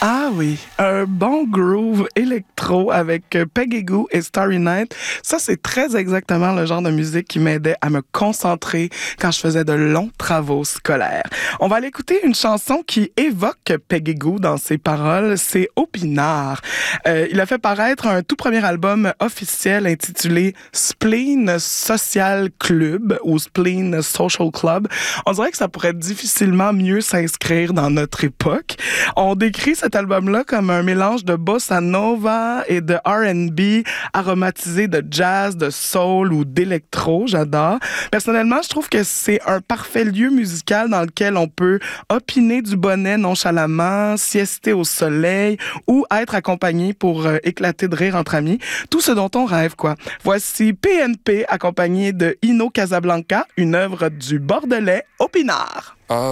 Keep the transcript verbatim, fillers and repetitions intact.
Ah oui, un bon groove électro avec Peggy Gou et Starry Night. Ça, c'est très exactement le genre de musique qui m'aidait à me concentrer quand je faisais de longs travaux scolaires. On va aller écouter une chanson qui évoque Peggy Gou dans ses paroles. C'est Opinard. Euh, il a fait paraître un tout premier album officiel intitulé Spleen Social Club ou Spleen Social Club. On dirait que ça pourrait difficilement mieux s'inscrire dans notre époque. On décrit cet album-là comme un mélange de bossa nova et de R and B aromatisé de jazz, de soul ou d'électro. J'adore. Personnellement, je trouve que c'est un parfait lieu musical dans lequel on peut opiner du bonnet nonchalamment, siester au soleil ou être accompagné pour euh, éclater de rire entre amis. Tout ce dont on rêve, quoi. Voici P N P accompagné de Ino Casablanca, une œuvre du Bordelais Opinard. Ah.